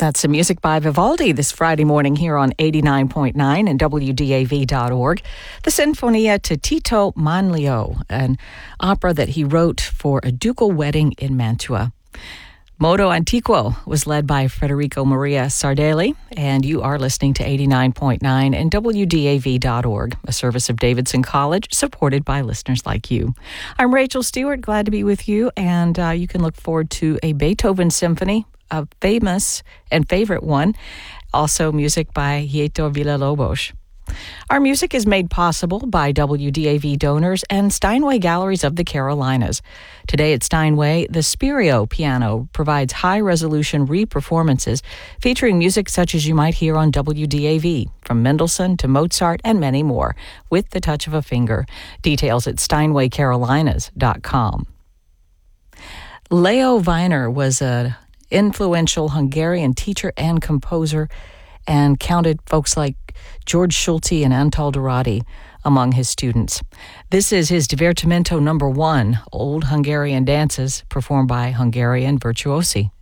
That's some music by Vivaldi this Friday morning here on 89.9 and WDAV.org. The Sinfonia to Tito Manlio, an opera that he wrote for a ducal wedding in Mantua. Modo Antiquo was led by Federico Maria Sardelli, and you are listening to 89.9 and WDAV.org, a service of Davidson College supported by listeners like you. I'm Rachel Stewart, glad to be with you, and you can look forward to a Beethoven symphony, a famous and favorite one, also music by Heitor Villa-Lobos. Our music is made possible by WDAV donors and Steinway Galleries of the Carolinas. Today at Steinway, the Spirio piano provides high-resolution re-performances featuring music such as you might hear on WDAV, from Mendelssohn to Mozart and many more, with the touch of a finger. Details at steinwaycarolinas.com. Leo Weiner was an influential Hungarian teacher and composer and counted folks like George Schulte and Antal Dorati among his students. This is his Divertimento No. 1, Old Hungarian Dances, performed by Hungarian virtuosi.